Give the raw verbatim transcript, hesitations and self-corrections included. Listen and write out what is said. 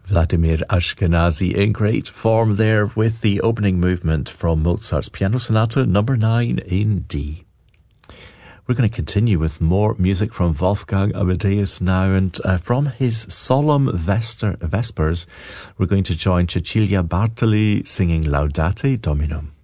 Vladimir Ashkenazy in great form there with the opening movement from Mozart's Piano Sonata number nine in D. We're going to continue with more music from Wolfgang Amadeus now, and uh, from his Solemn Vester, Vespers, we're going to join Cecilia Bartoli singing Laudate Dominum.